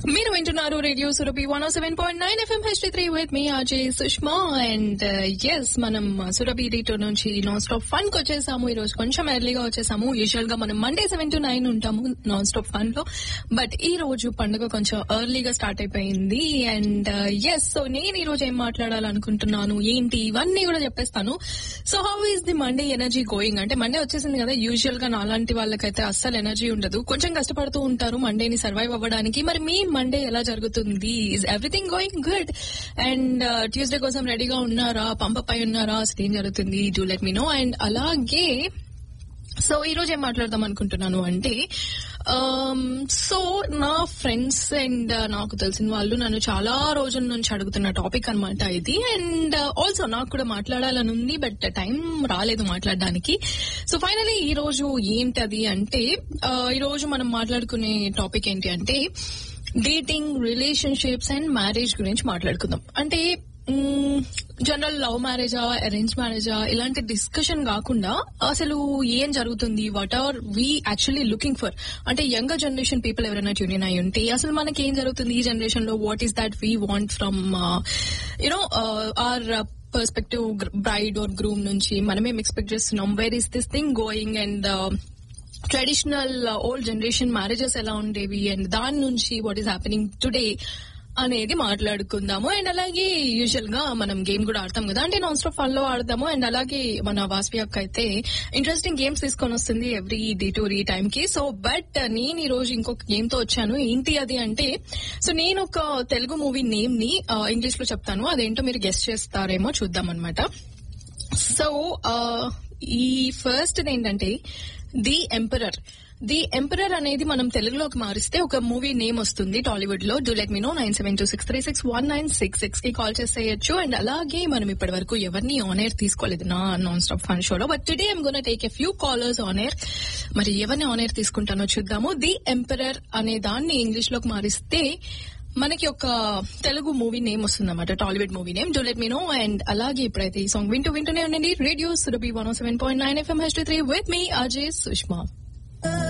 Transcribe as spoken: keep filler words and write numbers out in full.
మీరు వింటున్నారు radio Surabhi one seven point nine FM H three with me Ajay Sushma and yes మనం సురభి రీటో నుంచి నాన్ స్టాప్ ఫన్ కి వచ్చేసాము. ఈ రోజు కొంచెం ఎర్లీగా వచ్చేసాము. యూజువల్ గా మనం మండే సెవెన్ టు నైన్ ఉంటాము నాన్ స్టాప్ ఫన్ లో, బట్ ఈ రోజు పండుగ కొంచెం ఎర్లీగా స్టార్ట్ అయిపోయింది. అండ్ ఎస్ సో నేను ఈ రోజు ఏం మాట్లాడాలనుకుంటున్నాను ఏంటి ఇవన్నీ కూడా చెప్పేస్తాను. So how is the Monday energy going అంటే మండే వచ్చేసింది కదా, యూజువల్ గా నాలాంటి వాళ్ళకైతే అస్సలు ఎనర్జీ ఉండదు, కొంచెం కష్టపడుతూ ఉంటారు మండేని సర్వైవ్ అవ్వడానికి. మరి మీ మండే ఎలా జరుగుతుంది? Is everything going good? And Tuesday కోసం రెడీగా ఉన్నారా, పంపపై ఉన్నారా, అసలు ఏం జరుగుతుంది? Do let me no. And అలాగే సో ఈ రోజు ఏం మాట్లాడదాం అనుకుంటున్నాను అంటే సో నా ఫ్రెండ్స్ అండ్ నాకు తెలిసిన వాళ్ళు నన్ను చాలా రోజుల నుంచి అడుగుతున్న టాపిక్ అనమాట ఇది. అండ్ ఆల్సో నాకు కూడా మాట్లాడాలని ఉంది, బట్ టైం రాలేదు మాట్లాడడానికి. సో ఫైనలీ ఈ రోజు ఏంటది అంటే ఈ రోజు మనం మాట్లాడుకునే టాపిక్ ఏంటి అంటే డేటింగ్, రిలేషన్షిప్స్ అండ్ మ్యారేజ్ గురించి మాట్లాడుకుందాం. అంటే జనరల్ లవ్ మ్యారేజా, అరేంజ్ మ్యారేజా ఇలాంటి డిస్కషన్ కాకుండా అసలు ఏం జరుగుతుంది, what are we actually looking for. అంటే యంగర్ జనరేషన్ పీపుల్ ఎవరైనా ట్యూన్ అయి ఉంటే అసలు మనకి ఏం జరుగుతుంది ఈ జనరేషన్ లో, what is that we want from you know are perspective braid are groom నుంచి మనం ఏం ఎక్స్పెక్ట్ చేస్తున్నాం, where is this thing going, and traditional old generation marriages ఎలా ఉండేవి అండ్ దాని నుంచి వాట్ ఈస్ హ్యాపెనింగ్ టుడే అనేది మాట్లాడుకుందాము. అండ్ అలాగే యూజువల్ గా మనం గేమ్ కూడా ఆడతాం కదా, అంటే నాన్ స్టాప్ ఫన్ లో ఆడతాము. అండ్ అలాగే మన వాస్వి అక్క అయితే ఇంట్రెస్టింగ్ గేమ్స్ తీసుకొని వస్తుంది every day to re time కి. సో బట్ నేను ఈ రోజు ఇంకొక గేమ్ తో వచ్చాను. ఏంటి అది అంటే సో నేను ఒక తెలుగు మూవీ నేమ్ ని ఇంగ్లీష్ లో చెప్తాను, అదేంటో మీరు గెస్ట్ చేస్తారేమో చూద్దాం అనమాట. సో ఈ ఫస్ట్ ఏంటంటే ది ఎంపరర్. ది ఎంపరర్ అనేది మనం తెలుగులోకి మారిస్తే ఒక మూవీ నేమ్ వస్తుంది టాలీవుడ్ లో. Do let me no nine seven two six three six one nine six six కి కాల్ చేసేయచ్చు. అండ్ అలాగే మనం ఇప్పటి వరకు ఎవరిని ఆన్ ఎయిర్ తీసుకోలేదు నా నాన్ స్టాప్ ఫన్ షోలో, but today I'm gonna take a few callers on air. మరి ఎవరిని ఆన్ ఎయిర్ తీసుకుంటానో చూద్దాము. ది ఎంపరర్ అనే దాన్ని ఇంగ్లీష్ లోకి మారిస్తే మనకి ఒక తెలుగు మూవీ నేమ్ వస్తుంది అన్నమాట, Tollywood movie name. Do let me no. And అలాగే ఇప్పుడైతే ఈ సాంగ్ వింటూ వింటూనే ఉండండి radio Surabhi one seven point nine FM H three with me Ajay Sushma.